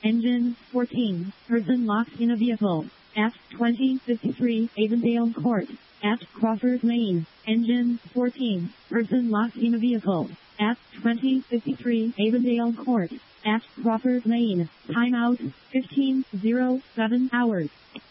Engine 14. Person locked in a vehicle. At 2053 Avondale Court. At Crawford Lane. Engine 14. Person locked in a vehicle. At 2053 Avondale Court. At Crawford Lane. Timeout 15:07 hours.